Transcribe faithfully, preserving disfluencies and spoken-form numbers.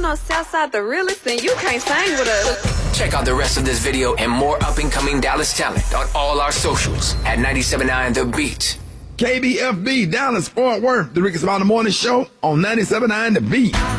know Southside the realest, and you can't sing with us. Check out the rest of this video and more up-and-coming Dallas talent on all our socials at ninety-seven point nine The Beat. K B F B, Dallas, Fort Worth, the Ricky Sabana Morning Show on ninety-seven point nine The Beat.